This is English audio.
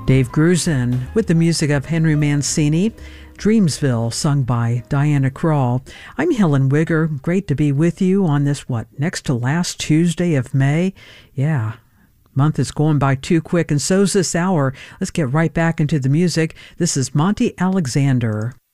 Dave Grusin with the music of Henry Mancini, Dreamsville, sung by Diana Krall. I'm Helen Wigger. Great to be with you on this, next to last Tuesday of May? Yeah, month is going by too quick, and so's this hour. Let's get right back into the music. This is Monty Alexander.